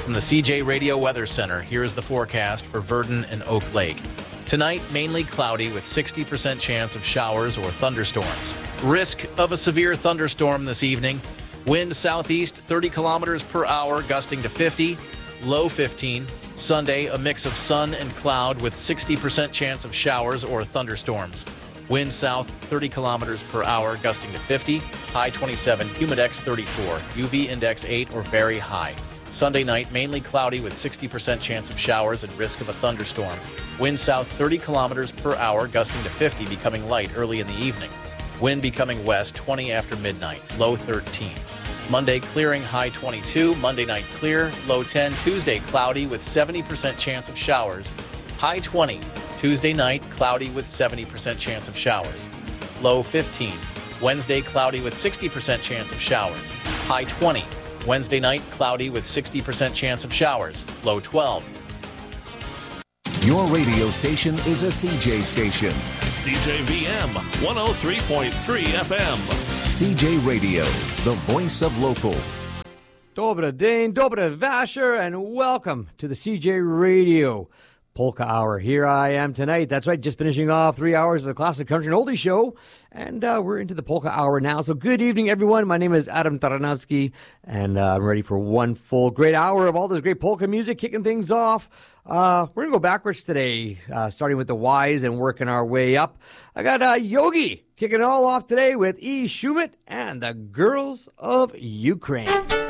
From the CJ Radio Weather Center, here is the forecast for Virden and Oak Lake. Tonight, mainly cloudy with 60% chance of showers or thunderstorms. Risk of a severe thunderstorm this evening. Wind southeast 30 kilometers per hour, gusting to 50, low 15. Sunday, a mix of sun and cloud with 60% chance of showers or thunderstorms. Wind south 30 kilometers per hour, gusting to 50, high 27, humidex 34, UV index 8 or very high. Sunday night, mainly cloudy with 60% chance of showers and risk of a thunderstorm. Wind south 30 kilometers per hour, gusting to 50, becoming light early in the evening. Wind becoming west 20 after midnight, low 13. Monday, clearing, high 22. Monday night, clear, low 10. Tuesday, cloudy with 70% chance of showers, high 20. Tuesday night, cloudy with 70% chance of showers, low 15. Wednesday, cloudy with 60% chance of showers, high 20. Wednesday night, cloudy with 60% chance of showers, low 12. Your radio station is a CJ station. CJVM 103.3 FM. CJ Radio, the voice of local. Dobre din, dobre vasher, and welcome to the CJ Radio Polka Hour. Here I am tonight. That's right, just finishing off 3 hours of the Classic Country and Oldie Show, and we're into the Polka Hour now. So good evening, everyone. My name is Adam Taranowski, and I'm ready for one full great hour of all this great polka music, kicking things off. We're going to go backwards today, starting with the Y's and working our way up. I got Yogi kicking it all off today with E. Shumet and the Girls of Ukraine.